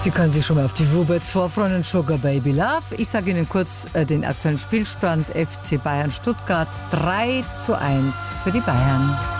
Sie können sich schon mal auf die Wubets vorfreuen und Sugar Baby Love. Ich sage Ihnen kurz den aktuellen Spielstand. FC Bayern Stuttgart 3:1 für die Bayern.